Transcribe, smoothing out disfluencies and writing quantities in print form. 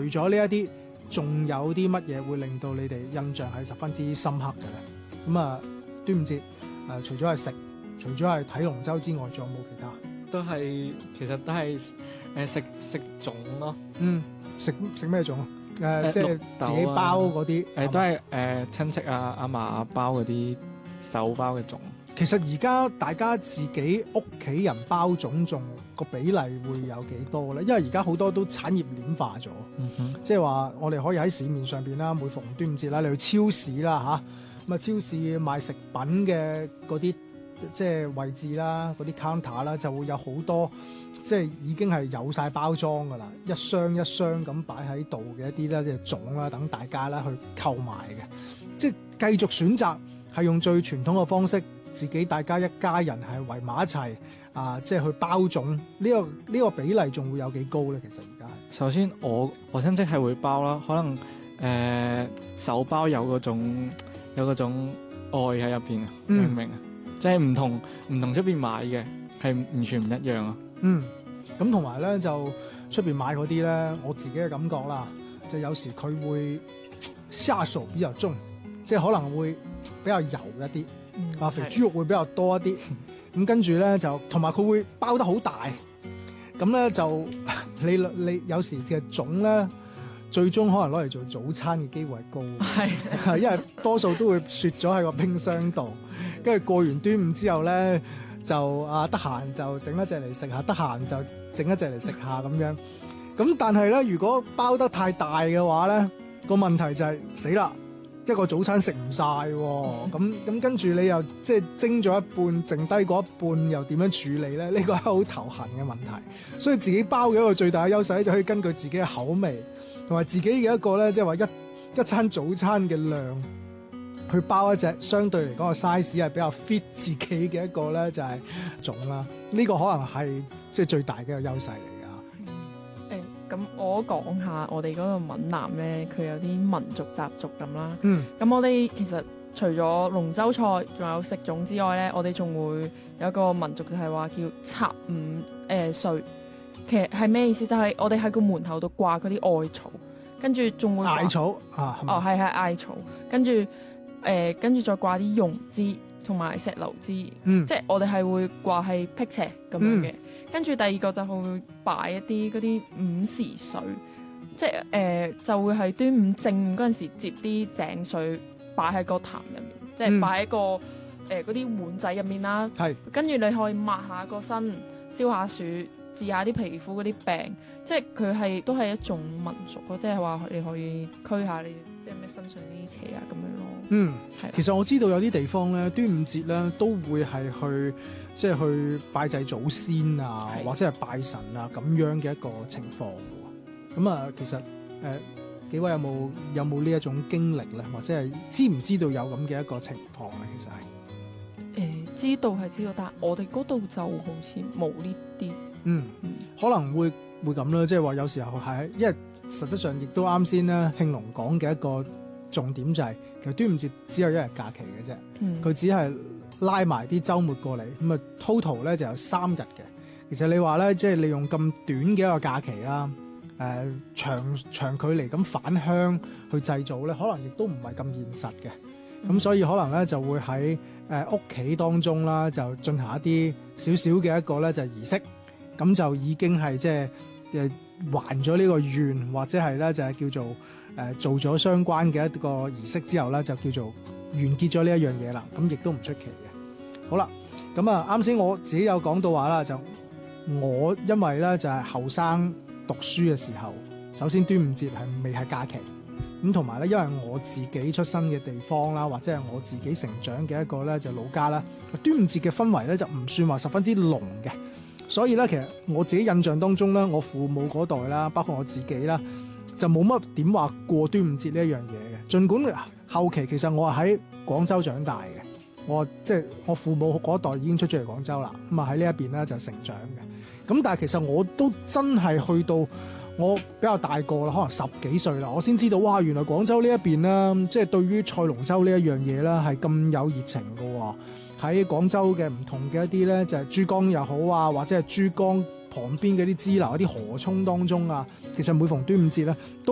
除咗呢一啲，仲有啲乜嘢會令到你哋印象係十分之深刻嘅咧？咁啊，端午節除咗係食，除咗係睇龍舟之外，仲有冇其他？ 其實都係食粽咯。 食咩粽啊？即係自己包嗰啲。 都係親戚啊阿嫲啊包嗰啲手包嘅粽。 其實而家大家自己屋企人包粽粽個比例會有幾多咧？因為而家好多都產業鏈化咗，即係話我哋可以喺市面上邊啦，每逢端午節啦，你去超市啦嚇，咁啊超市賣食品嘅嗰啲即係位置啦，嗰啲 counter 啦，就會有好多即係已經係有晒包裝㗎啦，一箱一箱咁擺喺度嘅一啲咧即係粽啦，等大家啦去購買嘅，即係繼續選擇係用最傳統嘅方式。自己大家一家人係圍埋一齊即係去包粽，呢個比例仲會有幾高咧？其實而家首先我親戚係會包啦，可能手包有嗰種愛喺入邊啊，明唔明啊？即係唔同出邊買嘅係完全唔一樣啊。 咁同埋咧就出邊買嗰啲咧，我自己嘅感覺啦，就有時佢會下手比較重，即係可能會比較油一啲。肥豬肉會比較多一啲，咁跟住咧就同埋佢會包得好大，咁咧就你有時嘅粽咧，最終可能攞嚟做早餐嘅機會係高，係因為多數都會雪咗喺個冰箱度，跟住過完端午之後咧就得閒就整一隻嚟食下，得閒就整一隻嚟食下咁樣。咁但係咧，如果包得太大嘅話咧，個問題就係死啦！一個早餐食唔晒喎，咁跟住你又即係蒸咗一半，剩低嗰一半又點樣處理咧？呢個係好頭痕嘅問題。所以自己包嘅一個最大嘅優勢咧，就可以根據自己嘅口味同埋自己嘅一個咧，即係話一餐早餐嘅量去包一隻相對嚟講個 size 係比較 fit 自己嘅一個咧，就係粽啦。呢個可能係即係最大嘅一個優勢嚟。 咁我講下我哋嗰個閩南咧，佢有啲民族習俗咁啦。咁我哋其實除咗龍舟賽，仲有食粽之外咧，我哋仲會有一個民族就係話叫插五歲。其實係咩意思？就係我哋喺個門口度掛嗰啲艾草，跟住仲會艾草啊， 係艾草，跟住再掛啲榕枝同埋石榴枝，即係我哋係會掛係辟邪咁樣嘅。跟住第二個就會擺一啲嗰啲午時水，即係就會係端午正嗰陣時接啲井水擺喺個壇入面，即係擺喺個嗰啲碗仔入面啦。跟住你可以抹下個身，消下暑，治下啲皮膚嗰啲病，即係佢都係一種民俗咯，即係話你可以驅下你即係咩身上啲邪啊咁樣咯。 其實我知道有啲地方咧，端午節咧都會係去即係去拜祭祖先啊，或者係拜神啊咁樣嘅一個情況嘅喎。咁啊，其實幾位有冇呢一種經歷咧，或者係知唔知道有咁嘅一個情況咧？其實係知道係知道，但係我哋嗰度就好似冇呢啲。 可能會咁啦，即係話有時候係因為實質上亦都啱先咧，慶龍講嘅一個重點就係其實端午節只有一日假期嘅啫，佢只係拉埋啲週末過嚟，咁啊 total 咧就有3日嘅。其實你話咧，即係利用咁短嘅一個假期啦，長距離咁返鄉去祭祖咧，可能亦都唔係咁現實嘅。咁所以可能咧就會喺屋企當中啦，就進行一啲少少嘅一個咧就係儀式，咁就已經係即係還咗呢個願，或者係咧就係叫做做咗相關嘅一個儀式之後咧，就叫做完結咗呢一樣嘢啦。咁亦都唔出奇嘅。好啦，咁啊啱先我自己有講到話啦，就我因為咧就係後生讀書嘅時候，首先端午節係未係假期，咁同埋咧因為我自己出生嘅地方啦，或者係我自己成長嘅一個咧就老家啦，端午節嘅氛圍咧就唔算話十分之濃嘅。所以咧，其實我自己印象當中咧，我父母嗰代啦，包括我自己啦，就冇乜點話過端午節呢一樣嘢嘅。儘管後期其實我係喺廣州長大嘅，即係我父母嗰代已經出咗嚟廣州啦，咁啊喺呢一邊咧就成長嘅。咁但係其實我都真係去到我比較大個啦，可能10幾歲啦，我先知道哇，原來廣州呢一邊咧，即係對於賽龍舟呢一樣嘢咧係咁有熱情嘅喎。喺廣州嘅唔同嘅一啲咧，就係珠江又好啊，或者係珠江旁邊嘅啲支流、一啲河涌當中啊，其實每逢端午節咧都